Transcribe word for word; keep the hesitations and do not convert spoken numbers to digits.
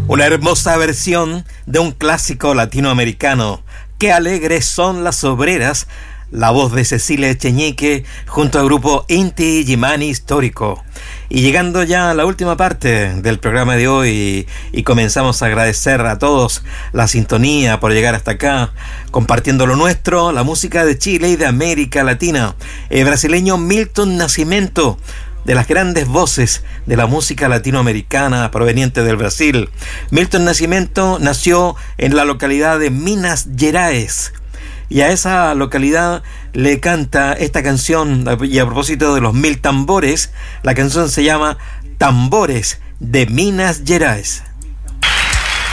Una hermosa versión de un clásico latinoamericano. Qué alegres son las obreras. La voz de Cecilia Echeñique junto al grupo Inti Illimani Histórico. Y llegando ya a la última parte del programa de hoy, y comenzamos a agradecer a todos la sintonía por llegar hasta acá, compartiendo lo nuestro, la música de Chile y de América Latina. El brasileño Milton Nascimento, de las grandes voces de la música latinoamericana proveniente del Brasil. Milton Nascimento nació en la localidad de Minas Gerais, y a esa localidad le canta esta canción. Y a propósito de los mil tambores, la canción se llama Tambores de Minas Gerais.